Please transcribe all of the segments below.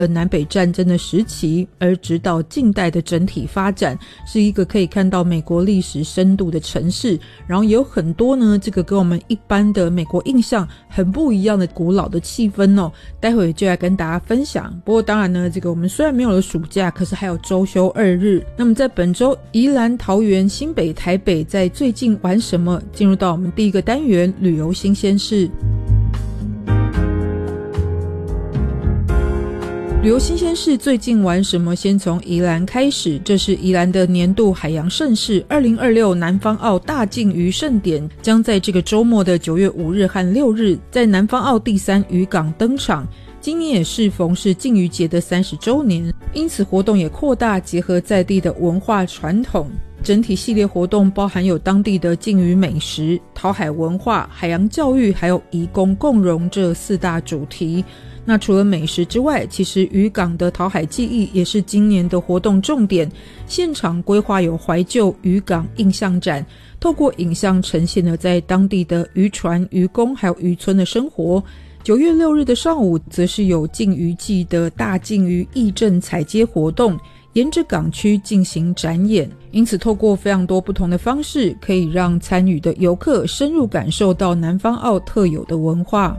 南北战争的时期，而直到近代的整体发展，是一个可以看到美国历史深度的城市，然后也有很多呢这个跟我们一般的美国印象很不一样的古老的气氛哦，待会就来跟大家分享。不过当然呢，这个我们虽然没有了暑假，可是还有周休2日。那么在本周宜兰、桃园、新北、台北在最近玩什么？进入到我们第一个单元，旅游新鲜事。旅游新鲜事最近玩什么？先从宜兰开始，这是宜兰的年度海洋盛事2026南方澳大禁渔盛典，将在这个周末的9月5日和6日在南方澳第3渔港登场。今年也适逢是禁渔节的30周年，因此活动也扩大结合在地的文化传统。整体系列活动包含有当地的禁渔美食、讨海文化、海洋教育还有移工共融这4大主题。那除了美食之外，其实渔港的讨海记忆也是今年的活动重点。现场规划有怀旧渔港印象展，透过影像呈现了在当地的渔船、渔工还有渔村的生活。9月6日的上午则是有禁渔季的大禁渔义政采接活动，沿着港区进行展演，因此透过非常多不同的方式，可以让参与的游客深入感受到南方澳特有的文化。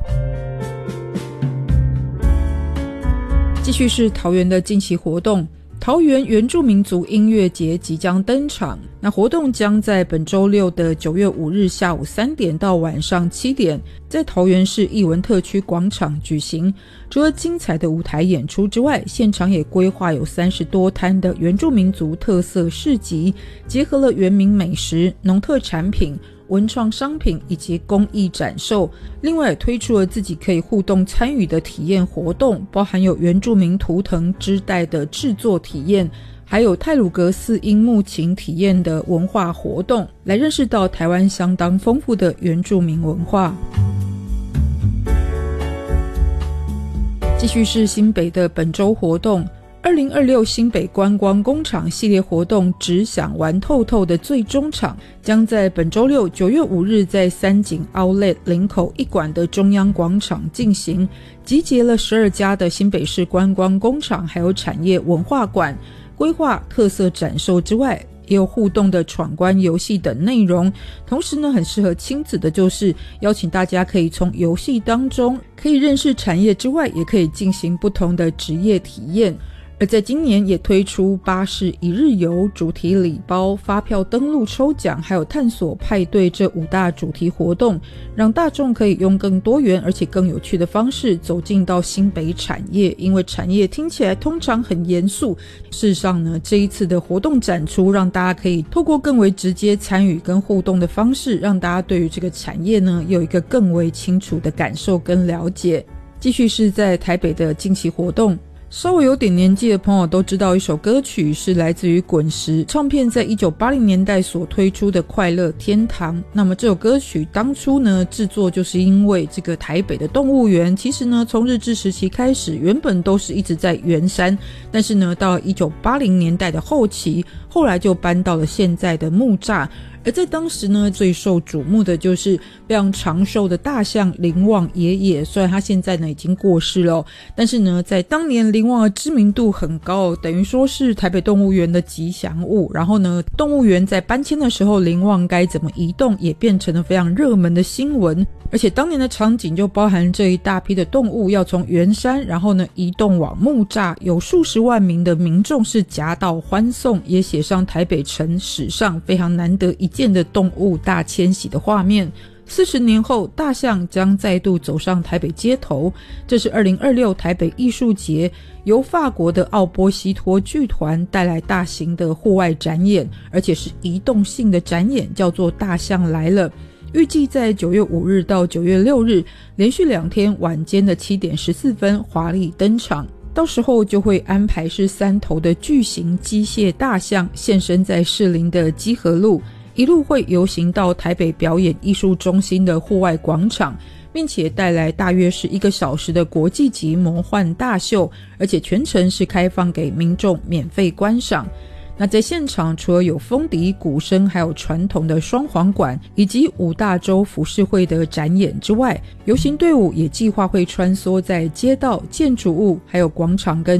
继续是桃园的近期活动，桃园原住民族音乐节即将登场。那活动将在本周六的9月5日下午3点到晚上7点，在桃园市艺文特区广场举行。除了精彩的舞台演出之外，现场也规划有30多摊的原住民族特色市集，结合了原民美食、农特产品、文创商品以及公益展售。另外也推出了自己可以互动参与的体验活动，包含有原住民图腾织带的制作体验，还有太鲁阁4音木琴体验的文化活动，来认识到台湾相当丰富的原住民文化。继续是新北的本周活动，2026新北观光工厂系列活动只想玩透透的最终场，将在本周六9月5日在三井 Outlet 林口一馆的中央广场进行，集结了12家的新北市观光工厂还有产业文化馆，规划特色展售之外，也有互动的闯关游戏等内容。同时呢，很适合亲子的就是邀请大家可以从游戏当中可以认识产业之外，也可以进行不同的职业体验。而在今年也推出巴士一日游、主题礼包、发票登录抽奖还有探索派对这5大主题活动，让大众可以用更多元而且更有趣的方式走进到新北产业。因为产业听起来通常很严肃，事实上呢，这一次的活动展出让大家可以透过更为直接参与跟互动的方式，让大家对于这个产业呢有一个更为清楚的感受跟了解。继续是在台北的近期活动，稍微有点年纪的朋友都知道一首歌曲是来自于滚石唱片在1980年代所推出的快乐天堂。那么这首歌曲当初呢制作就是因为这个台北的动物园，其实呢从日治时期开始原本都是一直在圆山，但是呢到1980年代的后期，后来就搬到了现在的木栅。而在当时呢，最受瞩目的就是非常长寿的大象林旺爷爷，虽然他现在呢已经过世了，但是呢在当年林旺的知名度很高，等于说是台北动物园的吉祥物。然后呢动物园在搬迁的时候，林旺该怎么移动也变成了非常热门的新闻。而且当年的场景就包含这一大批的动物要从圆山然后呢移动往木栅，有数十万名的民众是夹道欢送，也写上台北城史上非常难得一见的动物大迁徙的画面。40年后，大象将再度走上台北街头，这是2026台北艺术节由法国的奥波西托剧团带来大型的户外展演，而且是移动性的展演，叫做大象来了。预计在9月5日到9月6日连续2天晚间的7点14分华丽登场，到时候就会安排是3头的巨型机械大象现身在士林的基河路，一路会游行到台北表演艺术中心的户外广场，并且带来大约是1个小时的国际级魔幻大秀，而且全程是开放给民众免费观赏。 那在现场除了有风笛、鼓声，还有传统的双簧管以及五大洲浮世绘的展演之外，游行队伍也计划会穿梭在街道、建筑物还有广场跟